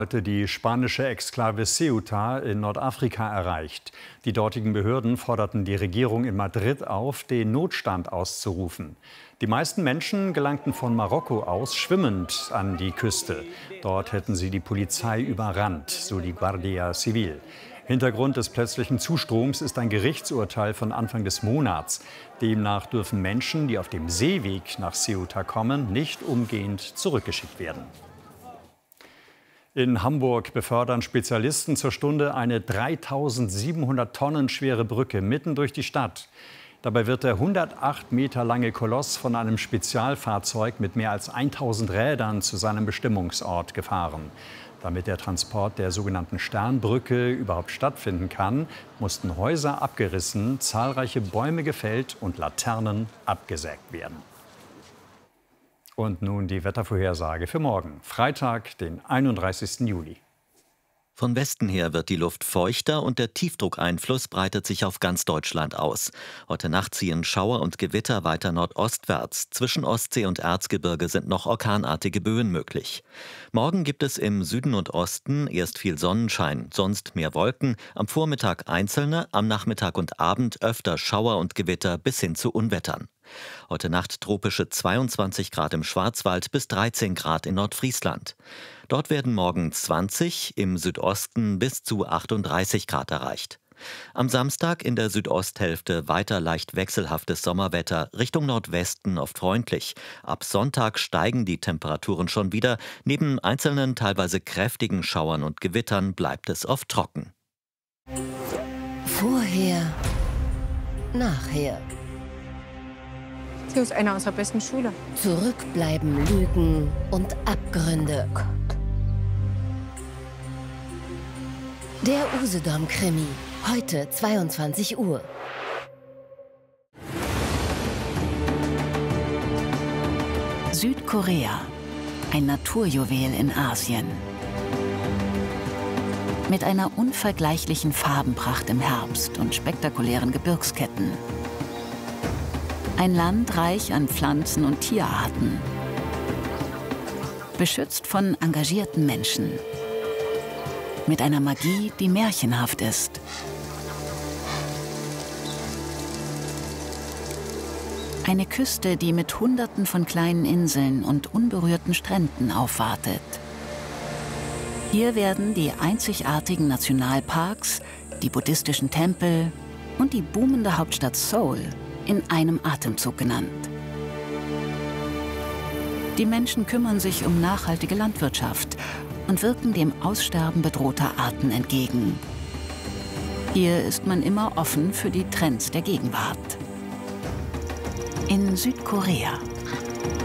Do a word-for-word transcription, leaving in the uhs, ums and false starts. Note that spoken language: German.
Heute die spanische Exklave Ceuta in Nordafrika erreicht. Die dortigen Behörden forderten die Regierung in Madrid auf, den Notstand auszurufen. Die meisten Menschen gelangten von Marokko aus schwimmend an die Küste. Dort hätten sie die Polizei überrannt, so die Guardia Civil. Hintergrund des plötzlichen Zustroms ist ein Gerichtsurteil von Anfang des Monats. Demnach dürfen Menschen, die auf dem Seeweg nach Ceuta kommen, nicht umgehend zurückgeschickt werden. In Hamburg befördern Spezialisten zur Stunde eine dreitausendsiebenhundert Tonnen schwere Brücke mitten durch die Stadt. Dabei wird der hundertacht Meter lange Koloss von einem Spezialfahrzeug mit mehr als tausend Rädern zu seinem Bestimmungsort gefahren. Damit der Transport der sogenannten Sternbrücke überhaupt stattfinden kann, mussten Häuser abgerissen, zahlreiche Bäume gefällt und Laternen abgesägt werden. Und nun die Wettervorhersage für morgen, Freitag, den einunddreißigsten Juli. Von Westen her wird die Luft feuchter und der Tiefdruckeinfluss breitet sich auf ganz Deutschland aus. Heute Nacht ziehen Schauer und Gewitter weiter nordostwärts. Zwischen Ostsee und Erzgebirge sind noch orkanartige Böen möglich. Morgen gibt es im Süden und Osten erst viel Sonnenschein, sonst mehr Wolken. Am Vormittag einzelne, am Nachmittag und Abend öfter Schauer und Gewitter bis hin zu Unwettern. Heute Nacht tropische zweiundzwanzig Grad im Schwarzwald bis dreizehn Grad in Nordfriesland. Dort werden morgen zwanzig, im Südosten bis zu achtunddreißig Grad erreicht. Am Samstag in der Südosthälfte weiter leicht wechselhaftes Sommerwetter, Richtung Nordwesten oft freundlich. Ab Sonntag steigen die Temperaturen schon wieder. Neben einzelnen, teilweise kräftigen Schauern und Gewittern bleibt es oft trocken. Vorher, nachher. Sie ist einer unserer besten Schüler. Zurückbleiben Lügen und Abgründe. Der Usedom-Krimi. Heute zweiundzwanzig Uhr. Südkorea. Ein Naturjuwel in Asien. Mit einer unvergleichlichen Farbenpracht im Herbst und spektakulären Gebirgsketten. Ein Land reich an Pflanzen und Tierarten. Beschützt von engagierten Menschen. Mit einer Magie, die märchenhaft ist. Eine Küste, die mit Hunderten von kleinen Inseln und unberührten Stränden aufwartet. Hier werden die einzigartigen Nationalparks, die buddhistischen Tempel und die boomende Hauptstadt Seoul in einem Atemzug genannt. Die Menschen kümmern sich um nachhaltige Landwirtschaft und wirken dem Aussterben bedrohter Arten entgegen. Hier ist man immer offen für die Trends der Gegenwart. In Südkorea.